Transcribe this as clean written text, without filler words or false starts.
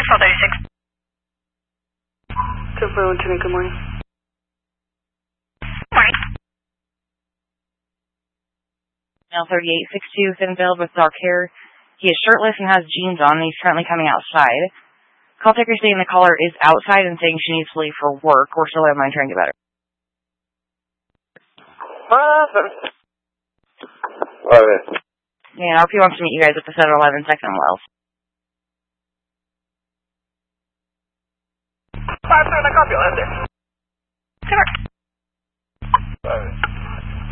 1236. 241 good morning. Morning. Male 3862, thin-veiled with dark hair. He is shirtless and has jeans on, and he's currently coming outside. Call taker saying the caller is outside and saying she needs to leave for work. We're still on trying to get better. Yeah, RP wants to meet you guys at the 7-Eleven, 2nd and Wells. 5-7, I copy you, there.